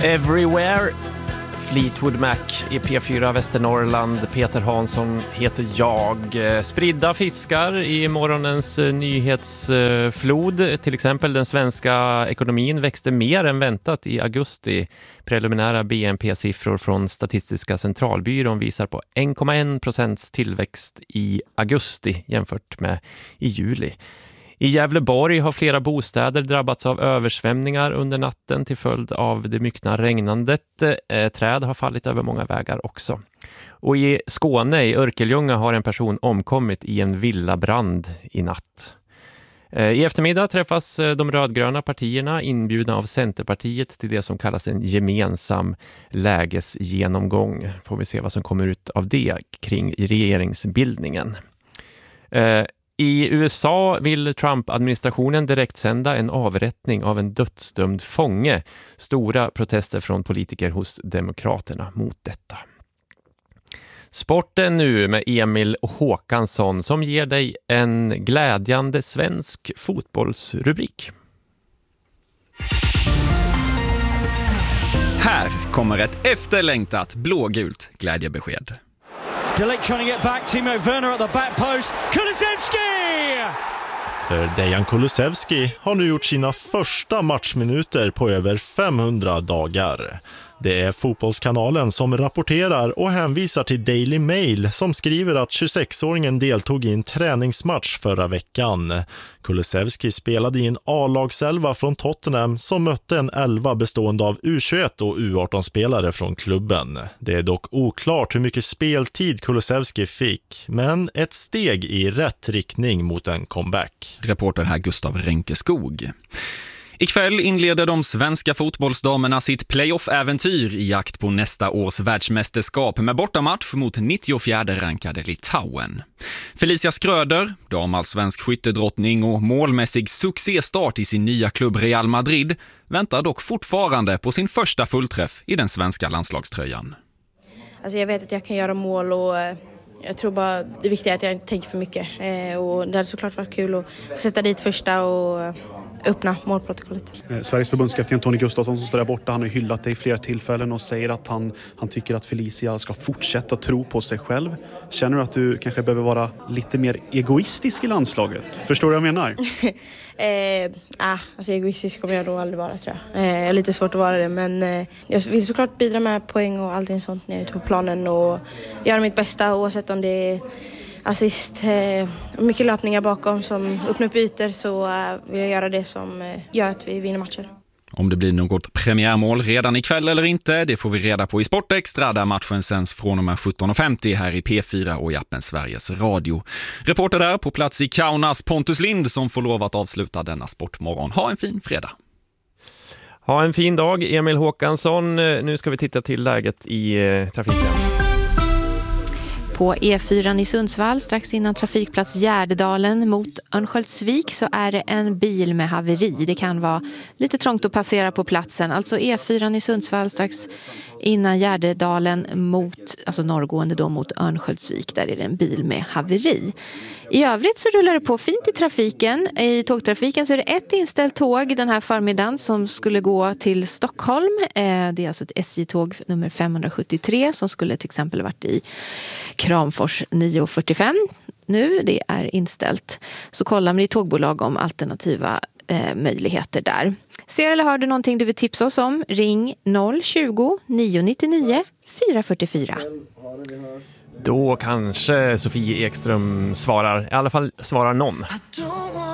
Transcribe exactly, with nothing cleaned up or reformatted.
Everywhere, Fleetwood Mac i P fyra Västernorrland. Peter Hansson heter jag. Spridda fiskar i morgonens nyhetsflod. Till exempel den svenska ekonomin växte mer än väntat i augusti. Preliminära B N P-siffror från Statistiska centralbyrån visar på en komma en procents tillväxt i augusti jämfört med i juli. I Gävleborg har flera bostäder drabbats av översvämningar under natten till följd av det myckna regnandet. Eh, träd har fallit över många vägar också. Och i Skåne, i Örkelljunga, har en person omkommit i en villabrand i natt. Eh, I eftermiddag träffas de rödgröna partierna inbjudna av Centerpartiet till det som kallas en gemensam lägesgenomgång. Får vi se vad som kommer ut av det kring regeringsbildningen. Eh, I U S A vill Trump-administrationen direkt sända en avrättning av en dödsdömd fånge. Stora protester från politiker hos demokraterna mot detta. Sporten nu med Emil Håkansson som ger dig en glädjande svensk fotbollsrubrik. Här kommer ett efterlängtat blågult glädjebesked. Delic trying to get back, Timo Werner at the back post, Kulusevski! För Dejan Kulusevski har nu gjort sina första matchminuter på över femhundra dagar. Det är Fotbollskanalen som rapporterar och hänvisar till Daily Mail som skriver att tjugosexåringen deltog i en träningsmatch förra veckan. Kulusevski spelade i en A-lagselva från Tottenham som mötte en elva bestående av U tjugoett och U arton-spelare från klubben. Det är dock oklart hur mycket speltid Kulusevski fick, men ett steg i rätt riktning mot en comeback. Reporter här Gustav Ränkeskog. Ikväll inleder de svenska fotbollsdamerna sitt playoff-äventyr i jakt på nästa års världsmästerskap med bortamatch mot nittiofjärde rankade Litauen. Felicia Skröder, damallsvensk skyttedrottning och målmässig succéstart i sin nya klubb Real Madrid, väntar dock fortfarande på sin första fullträff i den svenska landslagströjan. Alltså jag vet att jag kan göra mål och jag tror bara det viktiga är att jag inte tänker för mycket. Och det hade såklart varit kul att få sätta dit första och öppna målprotokollet. Sveriges förbundskapten Tony Gustafsson som står där borta, han har hyllat dig i flera tillfällen och säger att han, han tycker att Felicia ska fortsätta tro på sig själv. Känner du att du kanske behöver vara lite mer egoistisk i landslaget? Förstår du vad jag menar? eh, ah, alltså egoistisk kommer jag då aldrig vara, tror jag. Eh, jag är lite svårt att vara det, men eh, jag vill såklart bidra med poäng och allting sånt när jag är ute på planen och göra mitt bästa oavsett om det är assist, eh, mycket löpningar bakom som öppnar upp ytor, så eh, vill jag göra det som eh, gör att vi vinner matcher. Om det blir något premiärmål redan ikväll eller inte, det får vi reda på i Sportextra där matchen sänds från och med sjutton och femtio här i P fyra och i appen Sveriges Radio. Reporter där på plats i Kaunas, Pontus Lind, som får lov att avsluta denna sportmorgon. Ha en fin fredag. Ha en fin dag, Emil Håkansson. Nu ska vi titta till läget i eh, trafiken. På E fyra i Sundsvall, strax innan trafikplats Gärdedalen mot Örnsköldsvik, så är det en bil med haveri. Det kan vara lite trångt att passera på platsen. Alltså E fyra i Sundsvall, strax innan Gärdedalen mot, alltså norrgående då mot Örnsköldsvik. Där är det en bil med haveri. I övrigt så rullar det på fint i trafiken. I tågtrafiken så är det ett inställt tåg den här förmiddagen som skulle gå till Stockholm. Det är alltså ett S J-tåg nummer femhundrasjuttiotre som skulle till exempel varit i Kramfors nio fyrtiofem. Nu det är inställt. Så kolla med ditt tågbolag om alternativa eh, möjligheter där. Ser eller hör du någonting du vill tipsa oss om? Ring noll tjugo, nio nittionio, fyra fyrtiofyra. Då kanske Sofie Ekström svarar, i alla fall svarar någon.